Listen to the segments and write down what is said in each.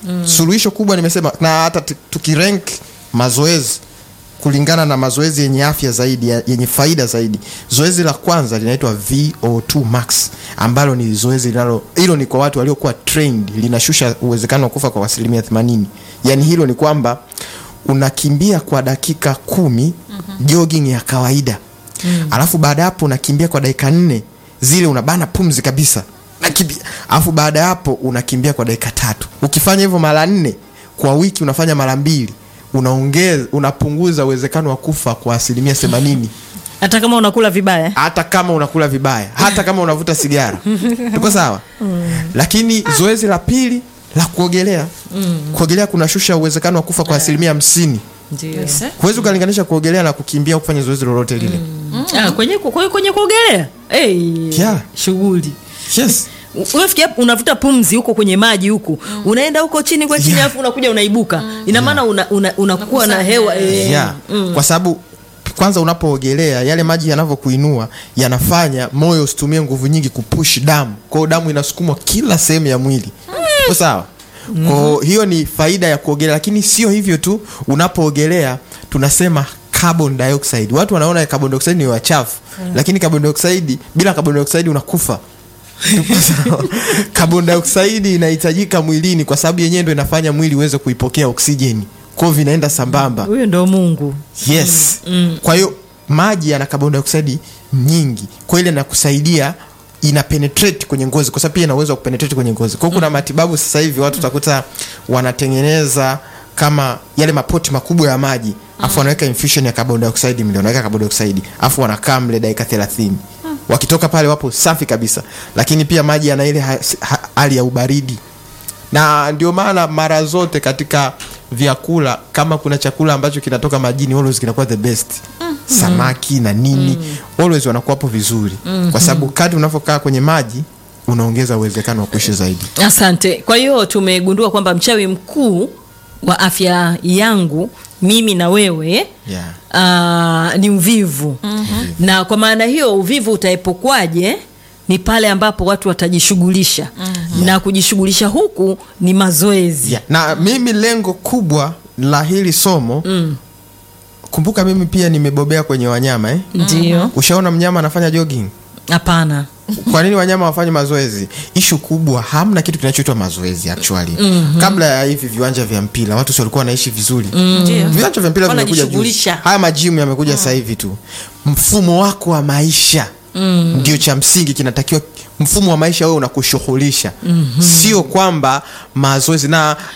Suluhisho kubwa nimesema, na hata tukirank mazoezi kulingana na mazoezi yenye afya zaidi, yenye faida zaidi, zoezi la kwanza linaitwa VO2 max, ambalo ni zoezi hilo ni kwa watu waliokuwa trained, linashusha uwezekano wa kufa kwa 80%. Yani hilo ni kwamba unakimbia kwa dakika 10 jogging ya kawaida. Alafu baada hapo unakimbia kwa dakika 4 zile unabana pumzi kabisa. Nakimbia. Alafu baada hapo unakimbia kwa dakika 3. Ukifanya hivyo mara 4 kwa wiki, unafanya mara 2, unapunguza uwezekano wa kufa kwa 80%. Hata kama unakula vibaya, hata kama unavuta sigara. Tuko sawa? Lakini zoezi la pili la kuogelea, kuogelea kunashusha uwezekano wa kufa kwa 50%. ndio. Huwezi kulinganisha kuogelea na kukimbia au kufanya zoezi lolote lile. Kwenye kuogelea shughuli. Yes. Unafikia unavuta pumzi huko kwenye maji huko. Unaenda huko chini kwa chini alafu unakuja unaibuka. Ina maana unakuwa na hewa Kwa sababu kwanza unapoogelea yale maji yanavyokuinua yanafanya moyo usitumie nguvu nyingi kupush damu. Kwa hiyo damu inasukumwa kila sehemu ya mwili. Sawa? Kwa hiyo ni faida ya kuogelea, lakini sio hivyo tu. Unapoogelea tunasema carbon dioxide. Watu wanaona carbon dioxide ni wachafu, lakini carbon dioxide, bila carbon dioxide unakufa. Carbon dioxide inahitajika mwilini kwa sababu yenyewe ndio inafanya mwili uweze kuipokea oksijeni. Kwa hiyo vinaenda sambamba. Huyo ndio Mungu. Yes. Kwa hiyo maji yana carbon dioxide nyingi. Kwa ile inakusaidia, ina penetrate kwenye ngozi, kwa sababu pia ina uwezo wa kupenetrate kwenye ngozi. Kwa hiyo kuna matibabu sasa hivi watu utakuta wanatengeneza kama yale mapoti makubwa ya maji, afu wanaweka infusion ya carbon dioxide, wanaweka carbon dioxide, afu wanakaa mle dakika 30. Wakitoka pale wapo safi kabisa. Lakini pia maji yana ile hali ya ubaridi. Na ndio maana mara zote katika vyakula, kama kuna chakula ambacho kinatoka majini, always kinakuwa the best. Samaki na nini, always wanakuwa hapo vizuri. Kwa sababu kadri unavyokaa kwenye maji unaongeza uwezekano wa kuishi zaidi. Asante. Kwa hiyo tumegundua kwamba mchawi mkuu wa afya yangu mimi na wewe ni uvivu. Na kwa maana hiyo uvivu utaepukwaje? Ni pale ambapo watu watajishughulisha. Na kujishughulisha huku ni mazoezi. Na mimi lengo kubwa la hili somo, kumbuka mimi pia nimebobea kwenye wanyama Ndio. Ushaona mnyama anafanya jogging? Hapana. Kwa nini wanyama wafanye mazoezi? Issue kubwa, hamna kitu kinachoitwa mazoezi actually. Kabla ya hivi viwanja vya mpira watu walikuwa wanaishi vizuri. Viwanja vya mpira vimekuja juu. Haya majimu yamekuja sasa hivi tu. Mfumo wako wa maisha ndio cha msingi kinatakiwa. Mfumo wa maisha wewe unakushughulisha. Sio kwamba mazoezi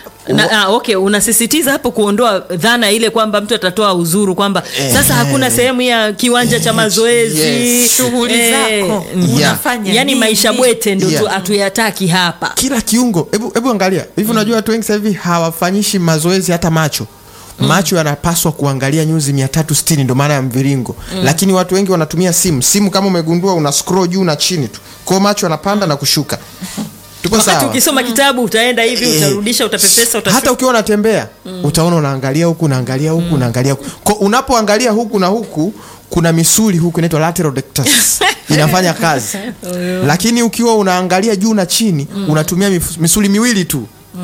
unasisitiza hapo kuondoa dhana ile kwamba mtu atatoa uzuru kwamba sasa hakuna sehemu ya kiwanja cha mazoezi. Shughuli zako unafanya yani maisha bwete ndio hatuyataki hapa. Kila kiungo, hebu angalia. Hivi unajua watu wengi sasa hivi hawafanyishi mazoezi hata macho. Macho yanapaswa kuangalia nyuzi 360, ndio maana ya mviringo. Lakini watu wengi wanatumia simu kama umegundua, una scroll juu na chini tu. Kwa macho yanapanda na kushuka. Tuko sawa. Wakati ukisoma kitabu utaenda hivi, utarudisha, utapepesa, hata ukiwa unatembea utaona unaangalia huku, unaangalia huku, unaangalia huku. Kwa unapoangalia huku na huku, kuna misuli huku inaitwa lateral rectus inafanya kazi. Lakini ukiwa unaangalia juu na chini, unatumia misuli miwili tu.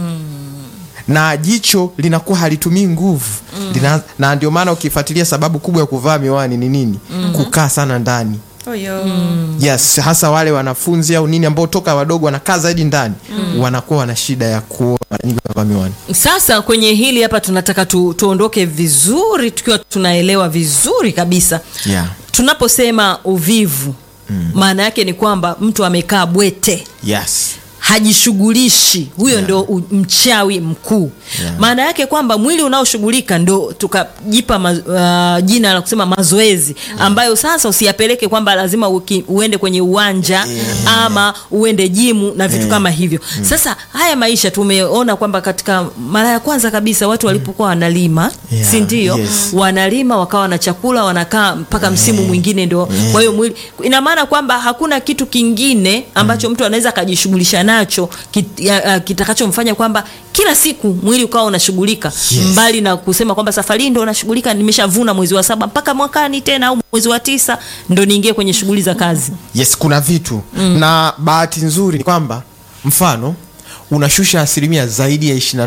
Na jicho linakuwa halitumii nguvu. Na ndio maana ukifuatilia sababu kubwa ya kuvaa miwani ni nini? Kukaa sana ndani. Yes, hasa wale wanafunzi au nini ambao toka wadogo wanakaa zaidi ndani, wanakuwa na shida ya kuona nyingi kwa miwani. Sasa kwenye hili hapa tunataka tuondoke vizuri tukiwa tunaelewa vizuri kabisa. Tunaposema uvivu, maana yake ni kwamba mtu amekaa bwete. Hajishughulishi. Huyo ndio mchawi mkuu. Maana yake kwamba mwili unaoshughulika ndio tukajipa jina la kusema mazoezi, ambayo sasa usiyapeleke kwamba lazima uende kwenye uwanja ama uende jimu na vitu kama hivyo. Sasa haya maisha tumeona kwamba katika mara ya kwanza kabisa watu walipokuwa wanalima, si ndio? Wanalima wakawa na chakula, wanakaa mpaka msimu mwingine ndio. Kwa hiyo mwili, ina maana kwamba hakuna kitu kingine ambacho mtu anaweza kujishughulisha nacho kitakachomfanya kwamba kila siku mwili ukawa unashughulika. Mbali na kusema kwamba safari ndio unashughulika, nimeshavuna mwezi wa 7 mpaka mwakani tena au mwezi wa 9 ndio niingie kwenye shughuli za kazi. Kuna vitu. Na bahati nzuri ni kwamba mfano unashusha asilimia zaidi ya